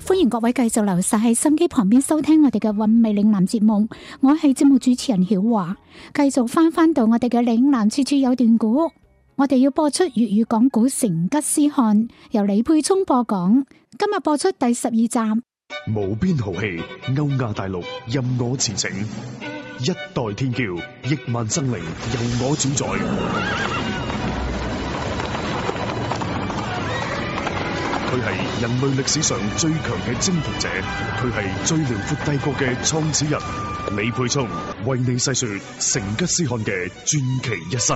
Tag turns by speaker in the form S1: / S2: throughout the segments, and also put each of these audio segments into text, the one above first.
S1: 歡迎各位繼續留晒喺心機旁邊收聽我哋嘅韻味嶺南節目，我係節目主持人曉華，繼續翻到我哋嘅嶺南處處有段古，我哋要播出粵語講古成吉思汗，由李沛聰播講，今日播出第12集。
S2: 無邊豪氣，歐亞大陸任我馳騁，一代天驕，億萬生靈由我主宰。佢係人類歷史上最強嘅征服者，佢係最遼闊帝國嘅創始人。李沛聰為你細說成吉思汗嘅傳奇一生。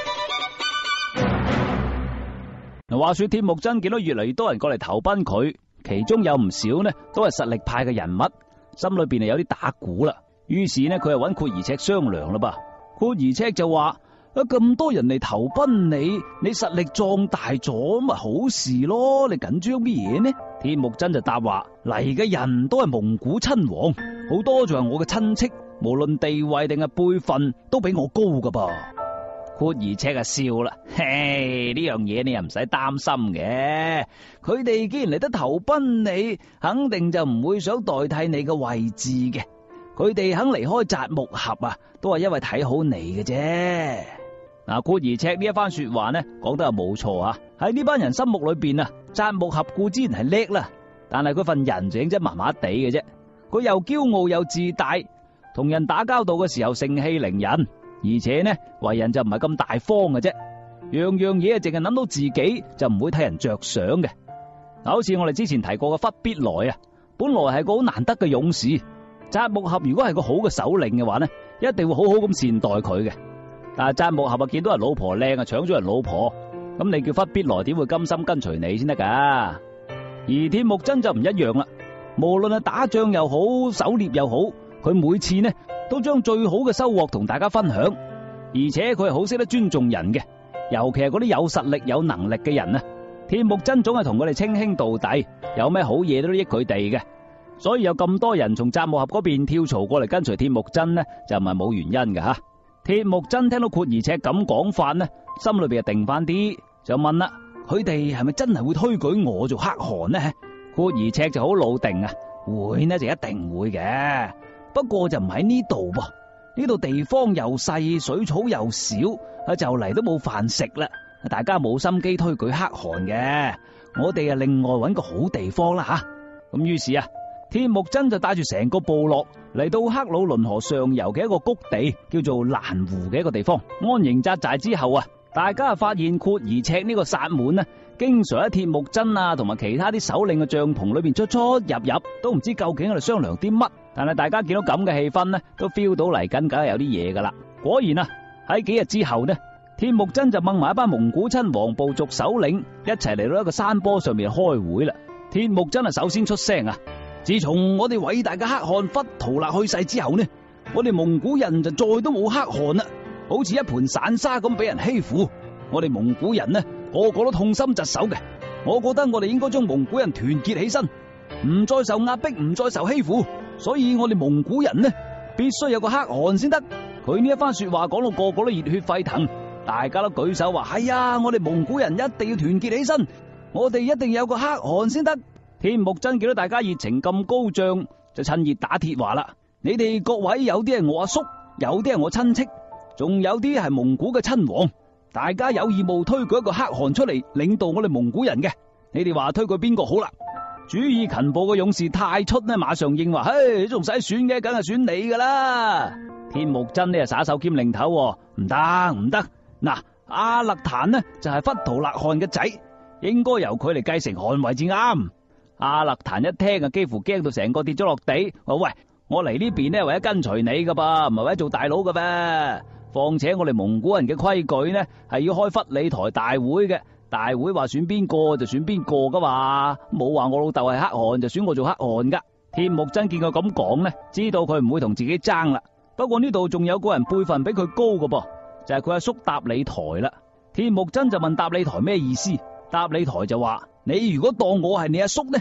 S3: 嗱，話說鐵木真見到越嚟越多人過嚟投奔佢，其中有唔少呢都係實力派嘅人物，心裏邊係有啲打鼓啦。於是呢，佢係揾闊兒赤商量啦噃。闊兒赤就話：咁多人嚟投奔你，你實力壯大咗咪好事咯？你緊張乜嘢呢？鐵木真就答話：嚟嘅人都係蒙古親王，好多仲係我嘅親戚，無論地位定係輩分都比我高噶噃。闊兒赤啊笑啦，嘿，呢樣嘢你又唔使擔心嘅。佢哋既然嚟得投奔你，肯定就唔會想代替你嘅位置嘅。佢哋肯離開扎木合啊，都係因為睇好你嘅啫。嗱，闊兒赤呢一番說話呢，講得又冇錯啊。喺呢班人心目裏邊啊，扎木合固之然係叻啦，但係佢份人整真麻麻地嘅啫。佢又驕傲又自大，同人打交道嘅時候盛氣凌人。而且呢，為人就唔係咁大方嘅啫，樣樣嘢啊，淨係諗到自己，就唔會替人着想嘅。嗱，好似我哋之前提過嘅忽必來啊，本來係個好難得嘅勇士，扎木合如果係個好嘅首領嘅話呢，一定會好好咁善待佢嘅。但係扎木合啊，見到人老婆靚啊，搶咗人老婆，咁你叫忽必來點會甘心跟隨你先得噶？而鐵木真就唔一樣啦，無論係打仗又好，狩獵又好，佢每次呢都將最好嘅收穫同大家分享，而且佢係好識得尊重人嘅，尤其係嗰啲有實力有能力嘅人啊。鐵木真總係同佢哋稱兄道弟，有咩好嘢都益佢哋嘅，所以有咁多人從扎木合嗰邊跳槽過嚟跟隨鐵木真呢，就唔係冇原因嘅吓。鐵木真聽到闊兒赤咁講法呢，心裏邊就定翻啲，就問啦：佢哋係咪真係會推舉我做可汗呢？闊兒赤就好老定啊，會呢就一定會嘅。不過就唔喺呢度噃，呢度地方又細，水草又少，就嚟都冇飯食啦。大家冇心機推舉可汗嘅，我哋啊另外揾個好地方啦吓。咁於是啊，鐵木真就帶住成個部落嚟到克魯倫河上游嘅一個谷地，叫做蘭湖嘅一個地方安營紮寨之後啊，大家發現闊兒赤呢個薩滿呢，經常喺鐵木真啊同埋其他啲首領嘅帳篷裏邊出出入入，都唔知究竟喺度商量啲乜。但係大家見到咁嘅氣氛呢，都 feel 到嚟緊，梗係有啲嘢噶啦。果然啊，喺幾日之後呢，鐵木真就掹埋一班蒙古親王部族首領一齊嚟到一個山坡上面開會啦。鐵木真啊首先出聲啊，自從我哋偉大嘅可汗忽圖勒去世之後呢，我哋蒙古人就再都冇可汗啦，好似一盤散沙咁俾人欺負。我哋蒙古人呢，個個都痛心疾首嘅。我覺得我哋應該將蒙古人團結起身，唔再受壓迫，唔再受欺負。所以我哋蒙古人呢，必須有個可汗先得。佢呢一番說話講到個個都熱血沸騰，大家都舉手話：係啊，我哋蒙古人一定要團結起身，我哋一定要有個可汗先得。鐵木真見到大家熱情咁高漲，就趁熱打鐵話啦：你哋各位有啲係我阿叔，有啲係我親戚，仲有啲係蒙古嘅親王，大家有義務推舉一個可汗出嚟領導我哋蒙古人嘅。你哋話推舉邊個好啦？主意勤暴嘅勇士太出呢，馬上應話：嘿，你仲使選嘅，梗係選你噶啦！鐵木真呢，耍手兼擰頭，唔得唔得。嗱，阿勒坦呢就係忽圖勒汗嘅仔，應該由佢嚟繼承汗位至啱。阿勒坦一聽啊，幾乎驚到成個跌咗落地。話：喂，我嚟呢邊呢，為咗跟隨你噶噃，唔係為咗做大佬噶噃。況且我哋蒙古人嘅規矩呢，係要開忽里台大會嘅。大會話選邊個就選邊個噶嘛，冇話我老豆係可汗就選我做可汗噶。鐵木真見佢咁講呢，知道佢唔會同自己爭啦。不過呢度仲有個人輩分比佢高噶噃，就係佢阿叔達里台啦。鐵木真就問達里台咩意思，達里台就話：你如果當我係你阿叔呢，